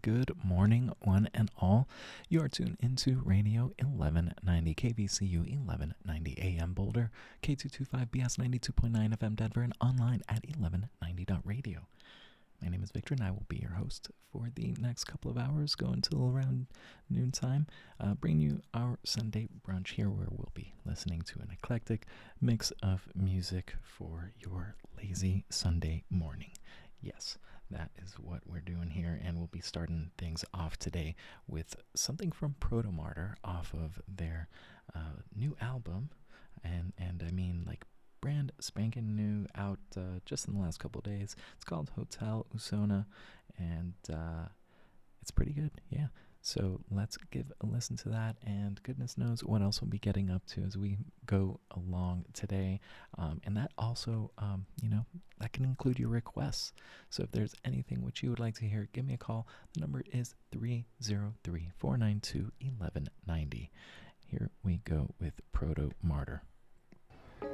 good morning, one and all. You are tuned into Radio 1190, KVCU 1190 AM Boulder, K225BS 92.9 FM Denver, and online at 1190.radio. My name is Victor, and I will be your host for the next couple of hours, going till around noontime, bringing you our Sunday brunch here, where we'll be listening to an eclectic mix of music for your lazy Sunday morning. Yes, that is what we're doing here, and we'll be starting things off today with something from Protomartyr off of their new album, and I mean, like, brand spanking new, out just in the last couple of days. It's called Hotel Usona, and it's pretty good, yeah. So let's give a listen to that, and goodness knows what else we'll be getting up to as we go along today. And that also, that can include your requests. So if there's anything which you would like to hear, give me a call. The number is 303-492-1190. Here we go with Protomartyr.